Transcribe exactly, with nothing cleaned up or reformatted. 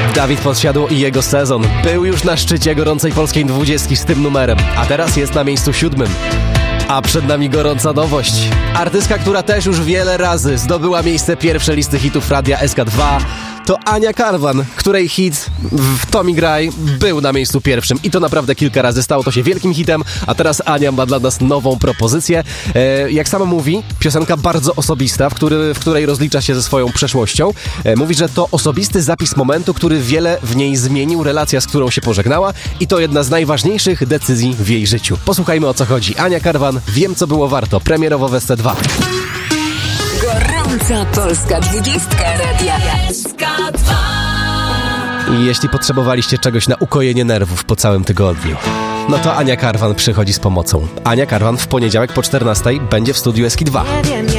Dawid Podsiadło i jego sezon był już na szczycie gorącej polskiej dwudziestki z tym numerem, a teraz jest na miejscu siódmym. A przed nami gorąca nowość. Artystka, która też już wiele razy zdobyła miejsce pierwsze listy hitów Radia S K dwa, to Ania Karwan, której hit w To mi graj był na miejscu pierwszym i to naprawdę kilka razy. Stało to się wielkim hitem, a teraz Ania ma dla nas nową propozycję. E, jak sama mówi, piosenka bardzo osobista, w, który, w której rozlicza się ze swoją przeszłością. E, mówi, że to osobisty zapis momentu, który wiele w niej zmienił, relacja, z którą się pożegnała i to jedna z najważniejszych decyzji w jej życiu. Posłuchajmy, o co chodzi. Ania Karwan, Wiem, co było warto. Premierowo w S C dwa. Gorąca polska dwudziestka Radia S K dwa. I jeśli potrzebowaliście czegoś na ukojenie nerwów po całym tygodniu, no to Ania Karwan przychodzi z pomocą. Ania Karwan w poniedziałek po czternastej będzie w studiu S K dwa.